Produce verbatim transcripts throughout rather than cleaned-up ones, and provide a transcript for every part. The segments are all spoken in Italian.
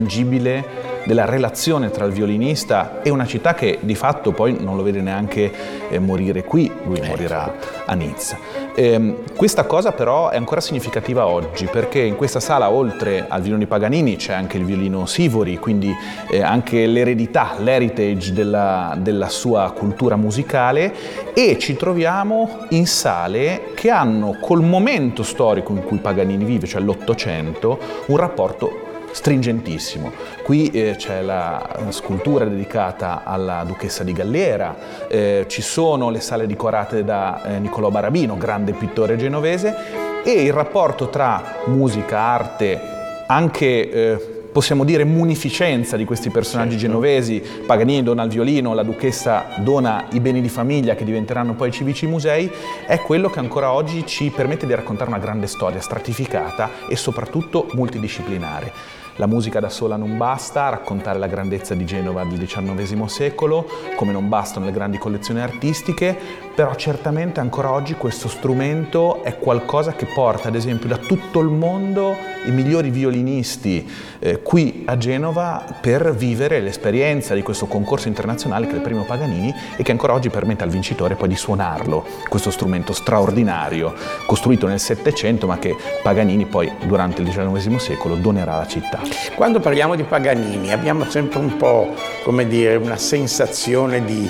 tangibile della relazione tra il violinista e una città che di fatto poi non lo vede neanche eh, morire qui, lui eh, morirà a Nizza. Eh, questa cosa però è ancora significativa oggi, perché in questa sala, oltre al violino di Paganini, c'è anche il violino Sivori, quindi eh, anche l'eredità, l'heritage della, della sua cultura musicale, e ci troviamo in sale che hanno col momento storico in cui Paganini vive, cioè l'Ottocento, un rapporto stringentissimo. Qui eh, c'è la scultura dedicata alla Duchessa di Galliera, eh, ci sono le sale decorate da eh, Niccolò Barabino, grande pittore genovese, e il rapporto tra musica, arte, anche eh, possiamo dire munificenza di questi personaggi certo. genovesi. Paganini dona il violino, la Duchessa dona i beni di famiglia che diventeranno poi i civici musei, è quello che ancora oggi ci permette di raccontare una grande storia stratificata e soprattutto multidisciplinare. La musica da sola non basta a raccontare la grandezza di Genova del diciannovesimo secolo, come non bastano le grandi collezioni artistiche, però certamente ancora oggi questo strumento è qualcosa che porta, ad esempio, da tutto il mondo i migliori violinisti eh, qui a Genova per vivere l'esperienza di questo concorso internazionale che è il Premio Paganini e che ancora oggi permette al vincitore poi di suonarlo, questo strumento straordinario, costruito nel Settecento, ma che Paganini poi durante il diciannovesimo secolo donerà alla città. Quando parliamo di Paganini abbiamo sempre un po', come dire, una sensazione di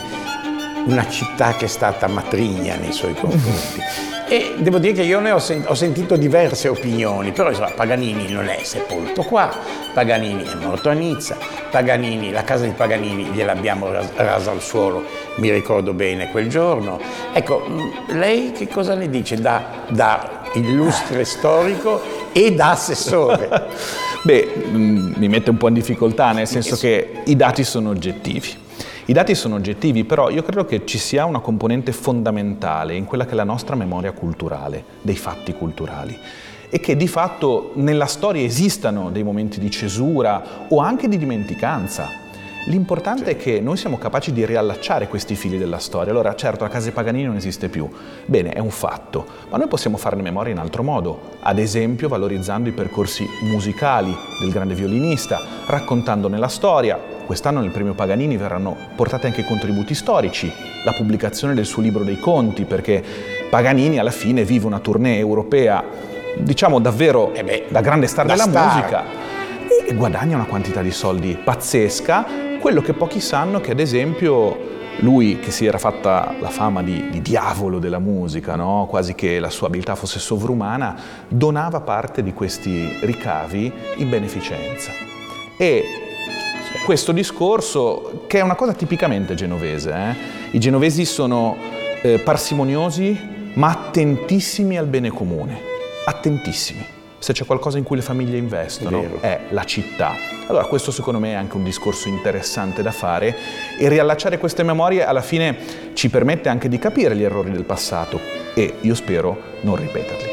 una città che è stata matrigna nei suoi confronti. E devo dire che io ne ho, sen- ho sentito diverse opinioni, però insomma, Paganini non è sepolto qua, Paganini è morto a Nizza, Paganini, la casa di Paganini gliel'abbiamo ras- rasa al suolo, mi ricordo bene quel giorno. Ecco, lei che cosa ne dice da, da illustre storico e da assessore? Beh, mh, mi mette un po' in difficoltà, nel senso che i dati sono oggettivi. I dati sono oggettivi, però io credo che ci sia una componente fondamentale in quella che è la nostra memoria culturale, dei fatti culturali, e che di fatto nella storia esistano dei momenti di cesura o anche di dimenticanza. L'importante sì. è che noi siamo capaci di riallacciare questi fili della storia. Allora, certo, la casa di Paganini non esiste più. Bene, è un fatto, ma noi possiamo farne memoria in altro modo, ad esempio valorizzando i percorsi musicali del grande violinista, raccontandone la storia. Quest'anno nel Premio Paganini verranno portati anche contributi storici, la pubblicazione del suo libro dei conti, perché Paganini alla fine vive una tournée europea, diciamo davvero eh beh, da grande star della star. musica, e guadagna una quantità di soldi pazzesca. Quello che pochi sanno è che, ad esempio, lui, che si era fatta la fama di, di diavolo della musica, no? Quasi che la sua abilità fosse sovrumana, donava parte di questi ricavi in beneficenza. E questo discorso, che è una cosa tipicamente genovese, eh? I genovesi sono eh, parsimoniosi ma attentissimi al bene comune, attentissimi. Se c'è qualcosa in cui le famiglie investono è, è la città. Allora questo secondo me è anche un discorso interessante da fare, e riallacciare queste memorie alla fine ci permette anche di capire gli errori del passato e io spero non ripeterli.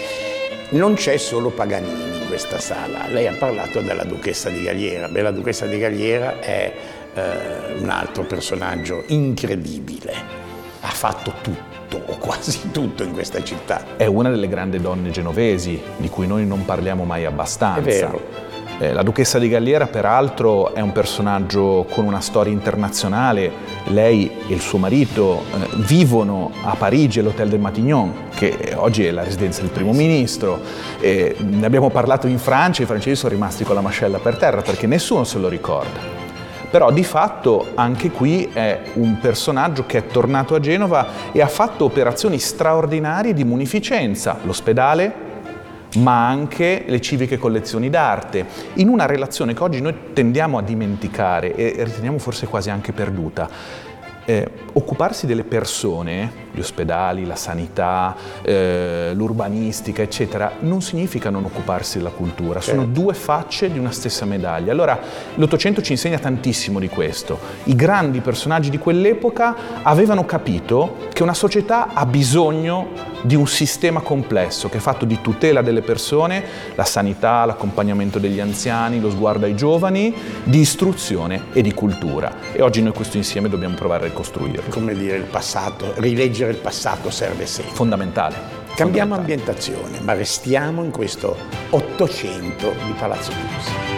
Non c'è solo Paganini in questa sala, lei ha parlato della Duchessa di Galliera. Beh, la Duchessa di Galliera è eh, un altro personaggio incredibile, ha fatto tutto, o quasi tutto in questa città. È una delle grandi donne genovesi, di cui noi non parliamo mai abbastanza. È vero. Eh, la Duchessa di Galliera, peraltro, è un personaggio con una storia internazionale. Lei e il suo marito eh, vivono a Parigi, all'Hôtel de Matignon, che oggi è la residenza del primo ministro. Eh, ne abbiamo parlato in Francia, i francesi sono rimasti con la mascella per terra perché nessuno se lo ricorda. Però di fatto anche qui è un personaggio che è tornato a Genova e ha fatto operazioni straordinarie di munificenza, l'ospedale, ma anche le civiche collezioni d'arte, in una relazione che oggi noi tendiamo a dimenticare e riteniamo forse quasi anche perduta. Eh, occuparsi delle persone, gli ospedali, la sanità, eh, l'urbanistica, eccetera, non significa non occuparsi della cultura, sono certo. due facce di una stessa medaglia. Allora l'Ottocento ci insegna tantissimo di questo. I grandi personaggi di quell'epoca avevano capito che una società ha bisogno di un sistema complesso che è fatto di tutela delle persone, la sanità, l'accompagnamento degli anziani, lo sguardo ai giovani, di istruzione e di cultura. E oggi noi questo insieme dobbiamo provare a ricostruirlo. Come dire, il passato, rileggere il passato serve sempre. Fondamentale. Cambiamo Fondamentale. ambientazione, ma restiamo in questo Ottocento di Palazzo Chigi.